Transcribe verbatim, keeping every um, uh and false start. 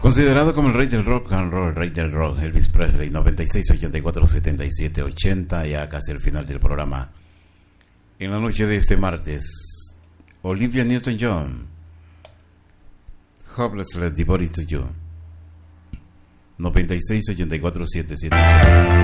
Considerado como el rey del rock and roll, el rey del rock, Elvis Presley, noventa y seis, ochenta y cuatro, setenta y siete, ochenta, ya casi el final del programa. En la noche de este martes, Olivia Newton-John, Hopelessly Devoted to You, noventa y seis, ochenta y cuatro, setenta y siete, ochenta.